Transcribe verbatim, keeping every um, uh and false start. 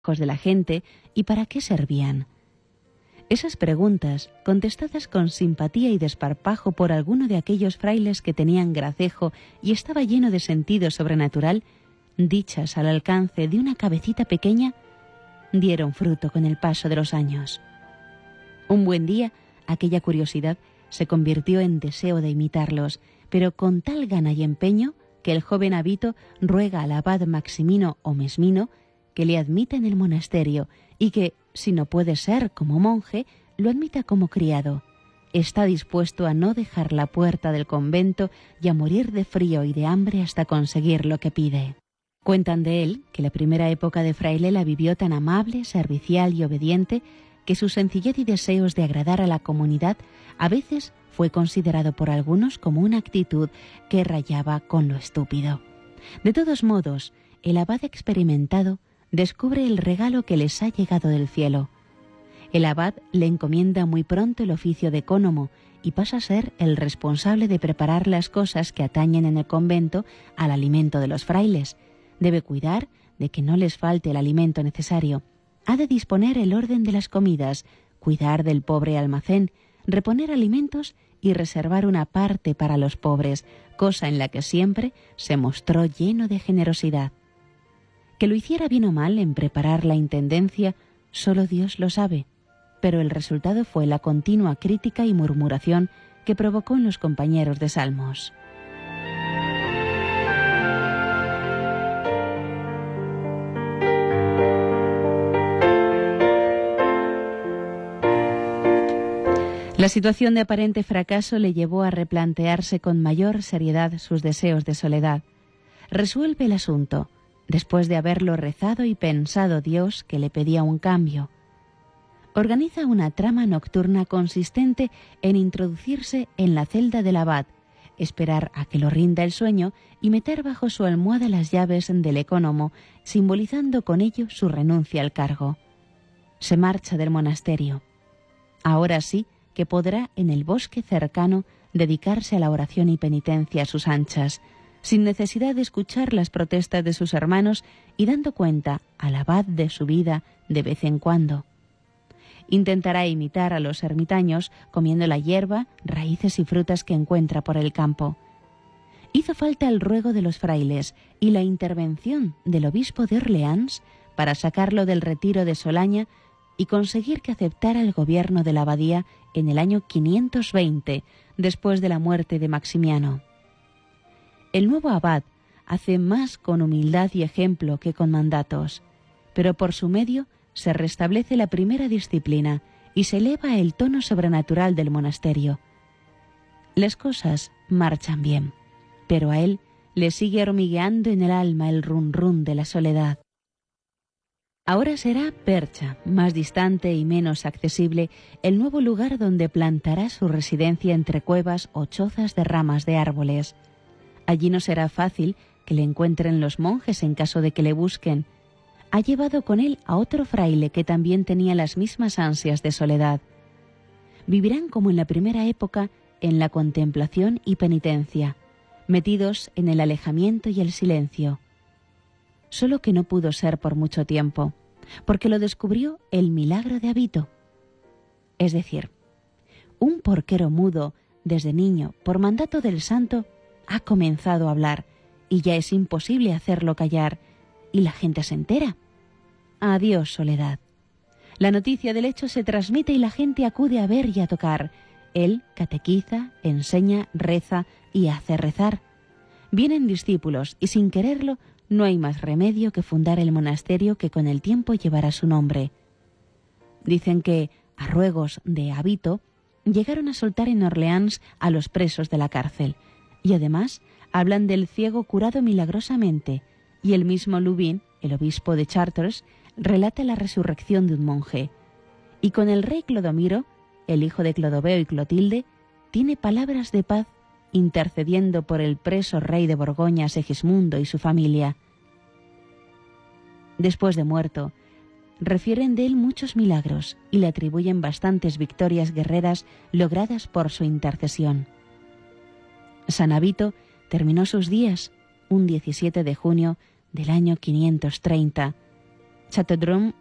de la gente y para qué servían. Esas preguntas, contestadas con simpatía y desparpajo por alguno de aquellos frailes que tenían gracejo y estaba lleno de sentido sobrenatural, dichas al alcance de una cabecita pequeña, dieron fruto con el paso de los años. Un buen día, aquella curiosidad se convirtió en deseo de imitarlos, pero con tal gana y empeño que el joven Avito ruega al abad Maximino o Mesmino que le admita en el monasterio y que, si no puede ser como monje, lo admita como criado. Está dispuesto a no dejar la puerta del convento y a morir de frío y de hambre hasta conseguir lo que pide. Cuentan de él que la primera época de fraile la vivió tan amable, servicial y obediente que su sencillez y deseos de agradar a la comunidad a veces fue considerado por algunos como una actitud que rayaba con lo estúpido. De todos modos, el abad experimentado descubre el regalo que les ha llegado del cielo. El abad le encomienda muy pronto el oficio de ecónomo y pasa a ser el responsable de preparar las cosas que atañen en el convento al alimento de los frailes. Debe cuidar de que no les falte el alimento necesario. Ha de disponer el orden de las comidas, cuidar del pobre almacén, reponer alimentos y reservar una parte para los pobres, cosa en la que siempre se mostró lleno de generosidad. Que lo hiciera bien o mal en preparar la intendencia, solo Dios lo sabe, pero el resultado fue la continua crítica y murmuración que provocó en los compañeros de Salmos. La situación de aparente fracaso le llevó a replantearse con mayor seriedad sus deseos de soledad. Resuelve el asunto, después de haberlo rezado y pensado Dios que le pedía un cambio. Organiza una trama nocturna consistente en introducirse en la celda del abad, esperar a que lo rinda el sueño y meter bajo su almohada las llaves del ecónomo, simbolizando con ello su renuncia al cargo. Se marcha del monasterio. Ahora sí que podrá en el bosque cercano dedicarse a la oración y penitencia a sus anchas, sin necesidad de escuchar las protestas de sus hermanos y dando cuenta al abad de su vida de vez en cuando. Intentará imitar a los ermitaños comiendo la hierba, raíces y frutas que encuentra por el campo. Hizo falta el ruego de los frailes y la intervención del obispo de Orleans para sacarlo del retiro de Solaña y conseguir que aceptara el gobierno de la abadía en el año quinientos veinte, después de la muerte de Maximiano. El nuevo abad hace más con humildad y ejemplo que con mandatos, pero por su medio se restablece la primera disciplina y se eleva el tono sobrenatural del monasterio. Las cosas marchan bien, pero a él le sigue hormigueando en el alma el run run de la soledad. Ahora será Percha, más distante y menos accesible, el nuevo lugar donde plantará su residencia entre cuevas o chozas de ramas de árboles. Allí no será fácil que le encuentren los monjes en caso de que le busquen. Ha llevado con él a otro fraile que también tenía las mismas ansias de soledad. Vivirán como en la primera época en la contemplación y penitencia, metidos en el alejamiento y el silencio. Solo que no pudo ser por mucho tiempo, porque lo descubrió el milagro de Avito. Es decir, un porquero mudo, desde niño, por mandato del santo, ha comenzado a hablar, y ya es imposible hacerlo callar, y la gente se entera. Adiós, soledad. La noticia del hecho se transmite y la gente acude a ver y a tocar. Él catequiza, enseña, reza y hace rezar. Vienen discípulos y sin quererlo no hay más remedio que fundar el monasterio que con el tiempo llevará su nombre. Dicen que, a ruegos de Avito, llegaron a soltar en Orleans a los presos de la cárcel, y además hablan del ciego curado milagrosamente, y el mismo Lubin, el obispo de Chartres, relata la resurrección de un monje. Y con el rey Clodomiro, el hijo de Clodoveo y Clotilde, tiene palabras de paz intercediendo por el preso rey de Borgoña Segismundo y su familia. Después de muerto, refieren de él muchos milagros y le atribuyen bastantes victorias guerreras logradas por su intercesión. San Avito terminó sus días un diecisiete de junio del año quinientos treinta. Chateaubriand